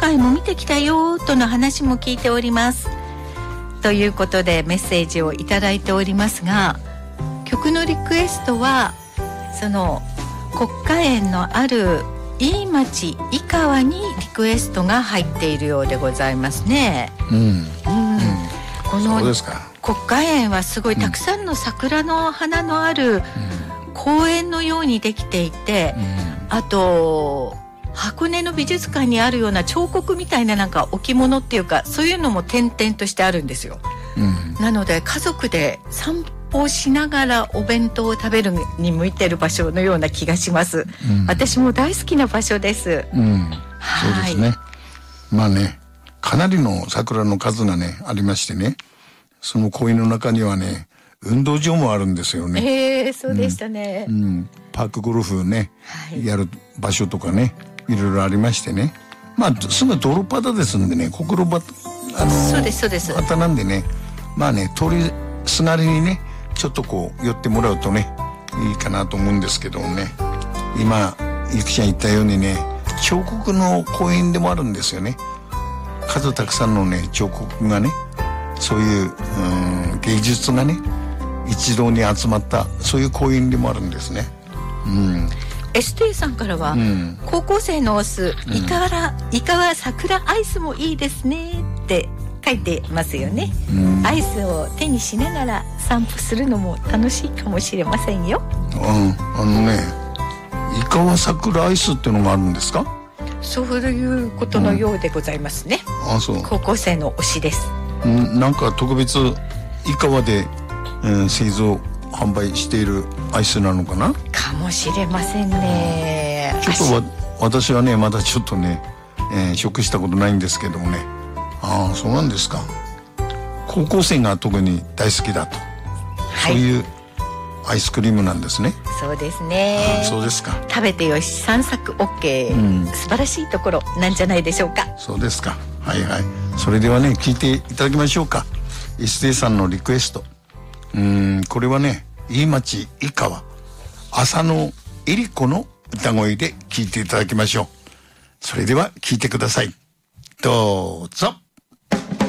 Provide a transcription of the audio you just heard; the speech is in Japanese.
回も見てきたよとの話も聞いております、ということでメッセージをいただいておりますが、曲のリクエストはその国家園のあるいい町井川にリクエストが入っているようでございますね。この国家園はすごいたくさんの桜の花のある公園のようにできていて、あと箱根の美術館にあるような彫刻みたいななんか置物っていうか、そういうのも点々としてあるんですよ。なので家族で散歩しながらお弁当を食べるに向いてる場所のような気がします。私も大好きな場所です。 そうですね。まあね、かなりの桜の数がねありましてね、その公園の中にはね運動場もあるんですよね。 そうでしたね。 パークゴルフね、やる場所とかね、いろいろありましてね。まあすぐ道路端ですんでね、国路そうですそうです。 端なんでね、まあね通りすがりにねちょっとこう寄ってもらうとねいいかなと思うんですけどもね。今ゆきちゃん言ったようにね、彫刻の公園でもあるんですよね。数たくさんのね彫刻がね、そういう芸術がね一堂に集まったそういう公園でもあるんですね。 ST さんからは、高校生のオス、イカは桜アイスもいいですねって書いてますよね。アイスを手にしながら散歩するのも楽しいかもしれませんよ。 イカは桜アイスってのがあるんですか？ そういうことのようでございますね。高校生の推しです。 なんか特別イカワで、製造販売しているアイスなのかな？ かもしれませんね。 ちょっと私はねまだちょっとね、食したことないんですけどもね。そうなんですか。高校生が特に大好きだと、そういうアイスクリームなんですね。 そうですね。 そうですか。 食べてよし散策 OK、素晴らしいところなんじゃないでしょうか。 そうですか。それではね聞いていただきましょうか。STさんのリクエスト、これはねいい町井川浅野えり子の歌声で聞いていただきましょう。それでは聞いてください。どうぞ。